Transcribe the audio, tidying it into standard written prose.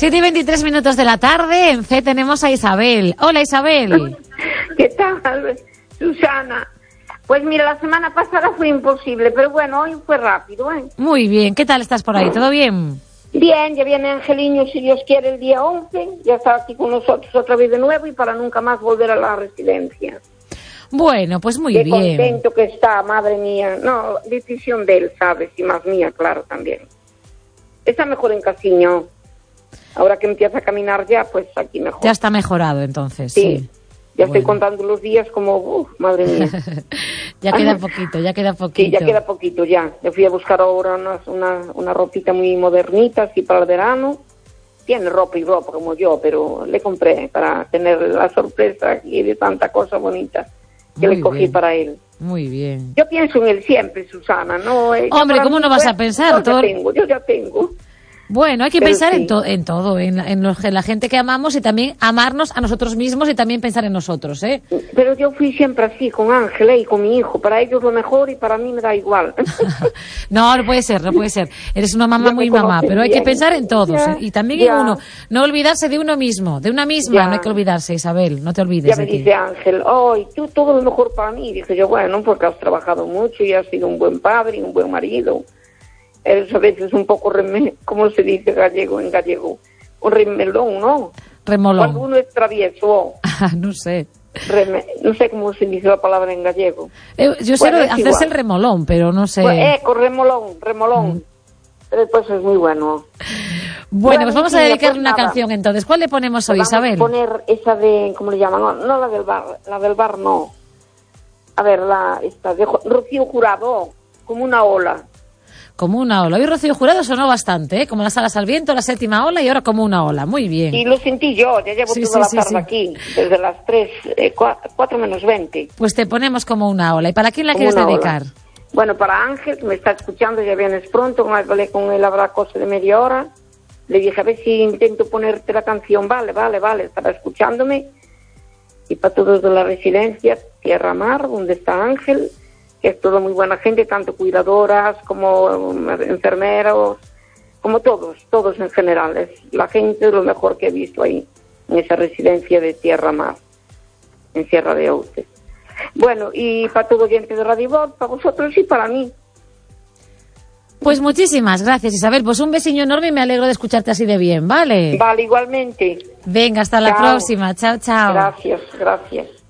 7:23 de la tarde, en C tenemos a Isabel. Hola, Isabel. ¿Qué tal, Susana? Pues mira, la semana pasada fue imposible, pero bueno, hoy fue rápido, ¿eh? Muy bien, ¿qué tal estás por ahí? ¿Todo bien? Bien, ya viene Angeliño, si Dios quiere, el día 11. Ya está aquí con nosotros otra vez de nuevo y para nunca más volver a la residencia. Bueno, pues muy Qué bien. contento que está, madre mía. No, decisión de él, ¿sabes? Y más mía, claro, también. Está mejor en Casiño. Ahora que empieza a caminar ya, pues aquí mejor. Ya está mejorado, entonces. Sí. Ya bueno. Estoy contando los días como, madre mía. Ya queda poquito. Sí, ya queda poquito, ya. Le fui a buscar ahora una ropita muy modernita, así para el verano. Tiene ropa y ropa como yo, pero le compré para tener la sorpresa aquí de tanta cosa bonita que Muy le cogí bien. Para él. Muy bien. Yo pienso en él siempre, Susana, ¿no? Hombre, ¿cómo no vas a pensar? Yo ya tengo. Bueno, hay que Pero pensar sí. en todo, en la gente que amamos y también amarnos a nosotros mismos y también pensar en nosotros, ¿eh? Pero yo fui siempre así, con Ángela y con mi hijo. Para ellos lo mejor y para mí me da igual. No puede ser. Eres una mamá Ya muy me mamá, conoces pero hay bien. que pensar en todos, Ya, ¿eh? Y también ya. en uno. No olvidarse de uno mismo, de una misma, Ya. no hay que olvidarse, Isabel, no te olvides Ya me de ti. dice Ángel, ¡ay, tú todo lo mejor para mí! Dije yo, bueno, porque has trabajado mucho y has sido un buen padre y un buen marido. Eres a veces un poco, ¿cómo se dice en gallego? Un remelón, ¿no? Remolón. Cuando uno es travieso. No sé. No sé cómo se dice la palabra en gallego. Yo sé Bueno, es hacerse igual. el remolón, pero no sé. Remolón. Pero pues es muy bueno. Bueno, pues vamos a niña, dedicarle pues una nada. canción entonces. ¿Cuál le ponemos hoy, Vamos Isabel? a poner esa de, ¿cómo le llaman? No la del bar no. A ver, esta de Rocío Jurado, como una ola. Como una ola. Hoy Rocío Jurado sonó bastante, ¿eh? Como las alas al viento, la séptima ola y ahora como una ola. Muy bien. Y lo sentí yo, ya llevo Sí, toda la tarde sí. aquí, desde las 4 menos 20. Pues te ponemos como una ola. ¿Y para quién la Como quieres una ola. dedicar? Bueno, para Ángel, que me está escuchando, ya vienes pronto, hablé con él habrá cosa de media hora. Le dije, a ver si intento ponerte la canción. Vale, estaba escuchándome. Y para todos de la residencia, Tierra Mar, donde está Ángel, que es toda muy buena gente, tanto cuidadoras como enfermeros, como todos en general. Es la gente de lo mejor que he visto ahí, en esa residencia de Tierra Mar, en Sierra de Outes. Bueno, y para todo oyente de Radio Voz, para vosotros y para mí. Pues muchísimas gracias, Isabel. Pues un besiño enorme y me alegro de escucharte así de bien, ¿vale? Vale, igualmente. Venga, hasta la Chao. próxima. Chao, chao. Gracias.